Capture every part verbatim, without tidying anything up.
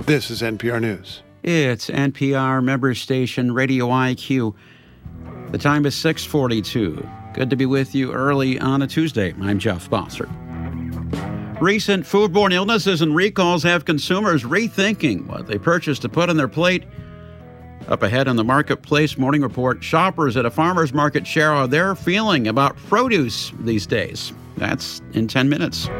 This is N P R News. It's N P R member station Radio I Q. The time is six forty-two. Good to be with you early on a Tuesday. I'm Jeff Bossert. Recent foodborne illnesses and recalls have consumers rethinking what they purchase to put on their plate. Up ahead on the Marketplace Morning Report, shoppers at a farmer's market share how they're feeling about produce these days. That's in ten minutes.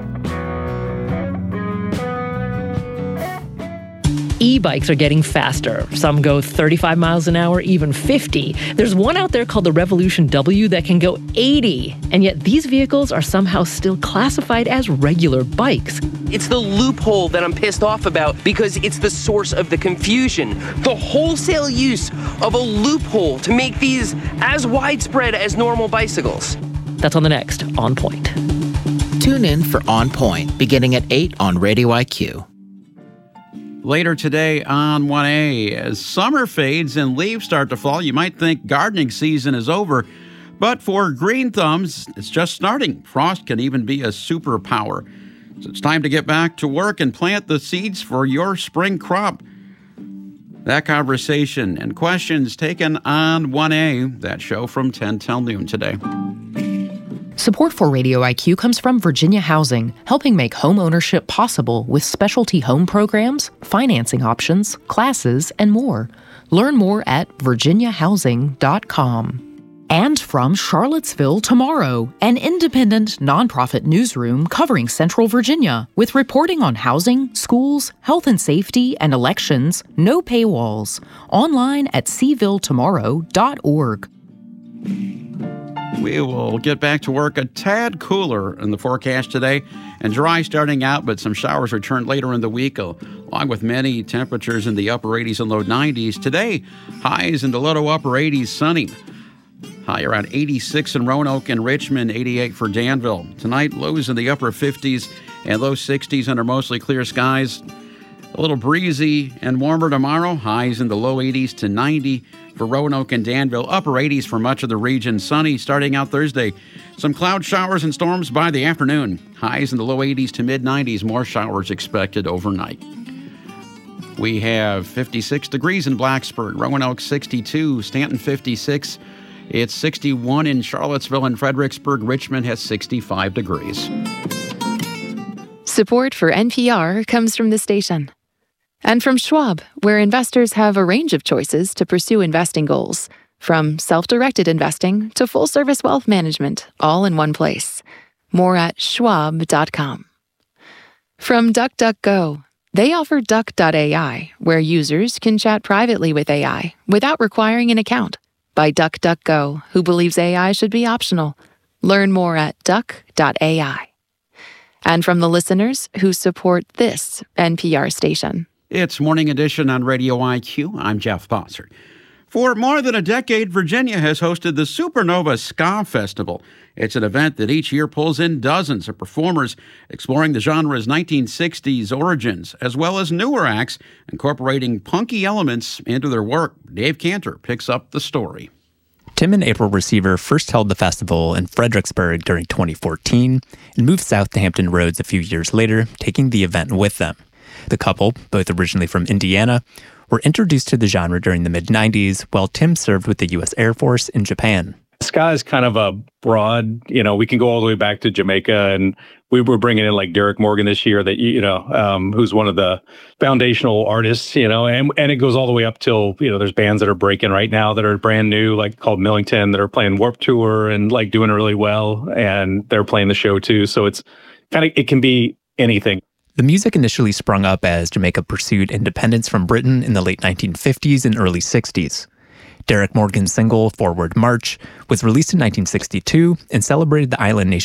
E-bikes are getting faster. Some go thirty-five miles an hour, even fifty. There's one out there called the Revolution W that can go eighty. And yet these vehicles are somehow still classified as regular bikes. It's the loophole that I'm pissed off about because it's the source of the confusion. The wholesale use of a loophole to make these as widespread as normal bicycles. That's on the next On Point. Tune in for On Point, beginning at eight on Radio I Q. Later today on one A, as summer fades and leaves start to fall, you might think gardening season is over. But for green thumbs, it's just starting. Frost can even be a superpower. So it's time to get back to work and plant the seeds for your spring crop. That conversation and questions taken on one A, that show from ten till noon today. Support for Radio I Q comes from Virginia Housing, helping make home ownership possible with specialty home programs, financing options, classes, and more. Learn more at virginia housing dot com. And from Charlottesville Tomorrow, an independent nonprofit newsroom covering Central Virginia with reporting on housing, schools, health and safety, and elections. No paywalls. Online at c ville tomorrow dot org. We will get back to work a tad cooler in the forecast today and dry starting out, but some showers return later in the week, along with many temperatures in the upper eighties and low nineties. Today, highs in the low to upper eighties, sunny. High around eighty-six in Roanoke and Richmond, eighty-eight for Danville. Tonight, lows in the upper fifties and low sixties under mostly clear skies. A little breezy and warmer tomorrow, highs in the low eighties to ninety for Roanoke and Danville, upper eighties for much of the region. Sunny starting out Thursday. Some cloud showers and storms by the afternoon. Highs in the low eighties to mid nineties, more showers expected overnight. We have fifty-six degrees in Blacksburg, Roanoke sixty-two, Stanton fifty-six. It's sixty-one in Charlottesville and Fredericksburg. Richmond has sixty-five degrees. Support for N P R comes from the station. And from Schwab, where investors have a range of choices to pursue investing goals, from self-directed investing to full-service wealth management, all in one place. More at schwab dot com. From DuckDuckGo, they offer duck dot A I, where users can chat privately with A I without requiring an account. By DuckDuckGo, who believes A I should be optional. Learn more at duck dot A I. And from the listeners who support this N P R station. It's Morning Edition on Radio I Q. I'm Jeff Bossert. For more than a decade, Virginia has hosted the Supernova Ska Festival. It's an event that each year pulls in dozens of performers exploring the genre's nineteen sixties origins, as well as newer acts incorporating punky elements into their work. Dave Cantor picks up the story. Tim and April Receiver first held the festival in Fredericksburg during twenty fourteen and moved south to Hampton Roads a few years later, taking the event with them. The couple, both originally from Indiana, were introduced to the genre during the mid nineties, while Tim served with the U S Air Force in Japan. Ska is kind of a broad, you know, we can go all the way back to Jamaica, and we were bringing in like Derek Morgan this year, that, you know, um, who's one of the foundational artists, you know, and, and it goes all the way up till, you know, there's bands that are breaking right now that are brand new, like called Millington, that are playing Warped Tour and like doing really well, and they're playing the show too. So it's kind of, it can be anything. The music initially sprung up as Jamaica pursued independence from Britain in the late nineteen fifties and early sixties. Derek Morgan's single, Forward March, was released in nineteen sixty-two and celebrated the island nation